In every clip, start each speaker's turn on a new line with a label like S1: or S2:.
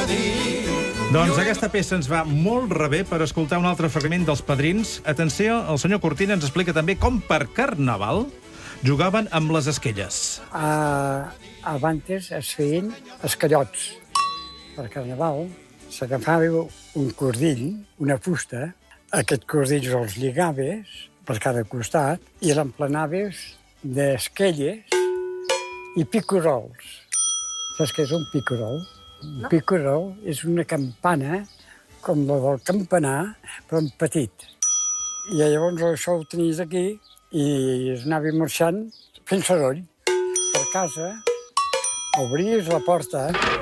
S1: Doncs aquesta peça ens va molt rebé per escoltar un altre fragment dels Padrins. Atenció, el senyor Cortina ens explica també com per Carnaval jugaven amb les esquelles.
S2: Abans es feien esquellots. Per Carnaval s'agafava un cordill, una fusta, aquest cordill els lligaves per cada costat i l'emplenaves d'esquelles i picarols. Saps què és un picarol? Un picarol és una campana com la del campanar, però en petit. I llavors això ho tenies aquí i es anava marxant fent soroll. Per casa obries la porta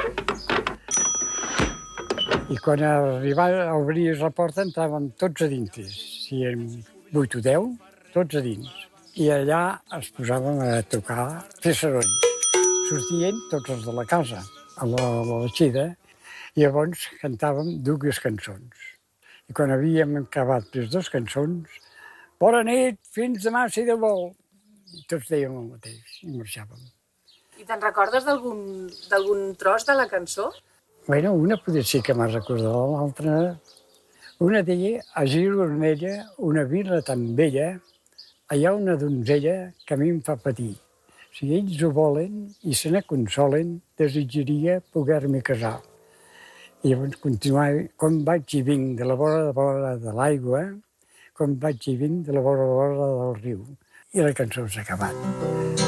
S2: i quan obries la porta entràvem tots a dintre. Si érem 8 o 10, tots a dins. I allà es posàvem a tocar, a fer soroll. Sortien tots els de la casa a l'eixida, i llavors cantàvem 2 cançons. I quan havíem acabat les 2 cançons, bona nit, fins demà si Déu vol. I tots dèiem el mateix i marxàvem.
S3: I te'n recordes d'algun tros de la cançó?
S2: Bueno, una potser sí que me'n recordava, l'altra... Una deia, a Gironella, una vila tan bella, hi ha una donzella que a mi em fa patir. Si ells ho volen i se ne consolen, desitjaria poder-me casar. I llavors continuava, com vaig i vinc de la vora de l'aigua, com vaig i vinc de la vora del riu. I la cançó s'ha acabat.